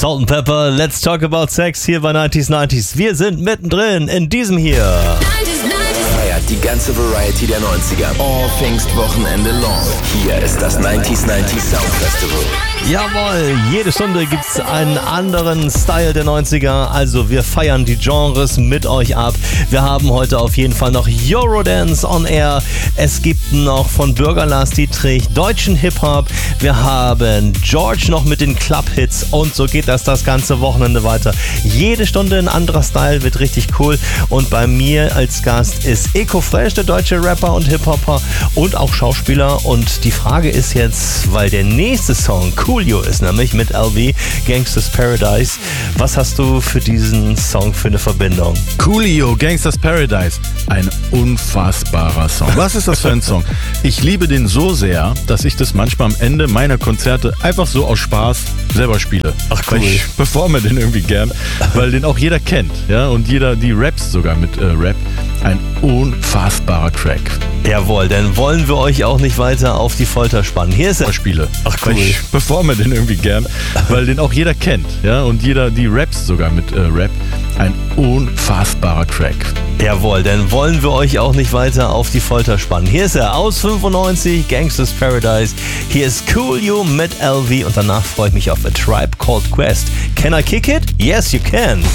Salt and Pepper, Let's Talk About Sex hier bei 90s. Wir sind mittendrin in diesem hier. Feiert die ganze Variety der 90er. All Pfingstwochenende long. Hier ist das 90s Sound Festival. Jawohl, jede Stunde gibt's einen anderen Style der 90er. Also wir feiern die Genres mit euch ab. Wir haben heute auf jeden Fall noch Eurodance on Air. Es gibt noch von Bürger Lars Dietrich deutschen Hip-Hop. Wir haben George noch mit den Club-Hits und so geht das ganze Wochenende weiter. Jede Stunde ein anderer Style, wird richtig cool. Und bei mir als Gast ist Eko Fresh, der deutsche Rapper und Hip-Hopper und auch Schauspieler. Und die Frage ist jetzt, weil der nächste Song Coolio ist nämlich mit LV, Gangsta's Paradise. Was hast du für diesen Song für eine Verbindung? Coolio, Gangsta's Paradise. Ein unfassbarer Song. Was ist das für ein Song? Ich liebe den so sehr, dass ich das manchmal am Ende meiner Konzerte einfach so aus Spaß selber spiele. Ach cool. Ich performe den irgendwie gern, weil den auch jeder kennt. Ja? Und jeder, die Raps sogar mit Rap. Ein unfassbarer Track. Jawohl, dann wollen wir euch auch nicht weiter auf die Folter spannen. Hier ist er. Spiele. Ach cool. Ich performe den irgendwie gern, weil den auch jeder kennt. Ja? Und jeder, die Raps sogar mit Rap. Ein unfassbarer Track. Jawohl, dann wollen wir euch auch nicht weiter auf die Folter spannen. Hier ist er aus 95, Gangsta's Paradise. Hier ist Coolio mit LV und danach freue ich mich auf A Tribe Called Quest. Can I kick it? Yes, you can.